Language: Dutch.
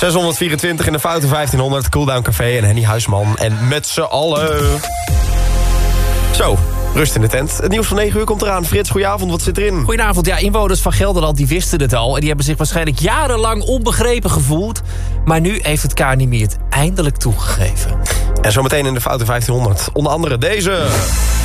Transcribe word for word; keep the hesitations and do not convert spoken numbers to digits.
zeshonderdvierentwintig in de Foute vijftienhonderd. Cooldown Café en Henny Huisman. En met z'n allen. Zo, rust in de tent. Het nieuws van negen uur komt eraan. Frits, goedenavond, wat zit erin? Goedenavond, ja, inwoners van Gelderland die wisten het al. En die hebben zich waarschijnlijk jarenlang onbegrepen gevoeld. Maar nu heeft het K N M I het eindelijk toegegeven. En zometeen in de Foute vijftienhonderd. Onder andere deze...